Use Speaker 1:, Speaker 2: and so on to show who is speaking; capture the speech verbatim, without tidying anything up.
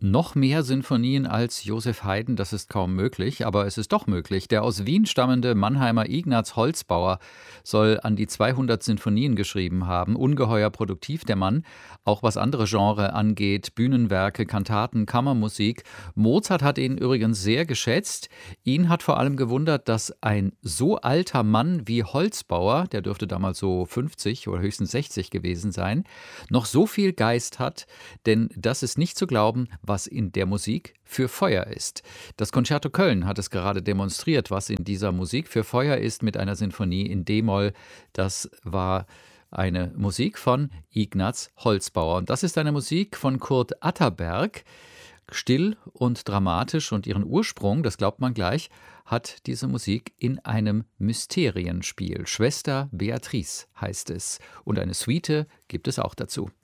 Speaker 1: Noch mehr Sinfonien als Joseph Haydn, das ist kaum möglich, aber es ist doch möglich. Der aus Wien stammende Mannheimer Ignaz Holzbauer soll an die zweihundert Sinfonien geschrieben haben. Ungeheuer produktiv der Mann, auch was andere Genre angeht, Bühnenwerke, Kantaten, Kammermusik. Mozart hat ihn übrigens sehr geschätzt. Ihn hat vor allem gewundert, dass ein so alter Mann wie Holzbauer, der dürfte damals so fünfzig oder höchstens sechzig gewesen sein, noch so viel Geist hat, denn das ist nicht zu glauben, was in der Musik für Feuer ist. Das Concerto Köln hat es gerade demonstriert, was in dieser Musik für Feuer ist, mit einer Sinfonie in D-Moll. Das war eine Musik von Ignaz Holzbauer. Und das ist eine Musik von Kurt Atterberg. Still und dramatisch, und ihren Ursprung, das glaubt man gleich, hat diese Musik in einem Mysterienspiel. Schwester Beatrice heißt es. Und eine Suite gibt es auch dazu.